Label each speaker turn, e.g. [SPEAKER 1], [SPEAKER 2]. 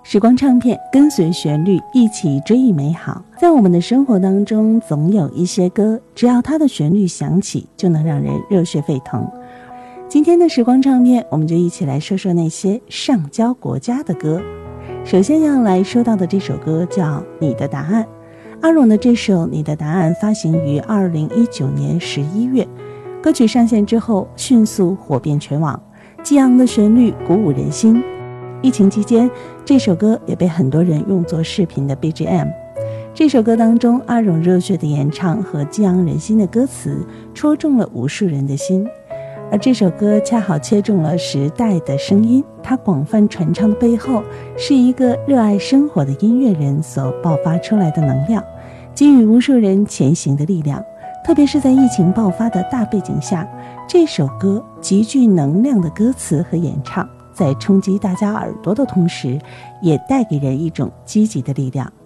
[SPEAKER 1] 时光唱片，跟随旋律一起追忆美好。在我们的生活当中，总有一些歌，只要它的旋律响起，就能让人热血沸腾。今天的时光唱片，我们就一起来说说那些上交国家的歌。首先要来说到的这首歌叫《你的答案》。阿荣的这首《你的答案》发行于2019年11月，歌曲上线之后迅速火遍全网，激昂的旋律鼓舞人心。疫情期间，这首歌也被很多人用作视频的 BGM。 这首歌当中，阿荣热血的演唱和激昂人心的歌词戳中了无数人的心，而这首歌恰好切中了时代的声音，它广泛传唱的背后是一个热爱生活的音乐人所爆发出来的能量，给予无数人前行的力量。特别是在疫情爆发的大背景下，这首歌极具能量的歌词和演唱，在冲击大家耳朵的同时，也带给人一种积极的力量。